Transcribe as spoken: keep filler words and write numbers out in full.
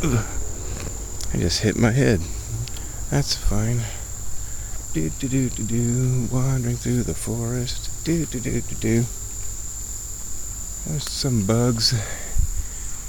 Ugh. I just hit my head. That's fine. Do do do do do. Wandering through the forest. Do do do do do. There's some bugs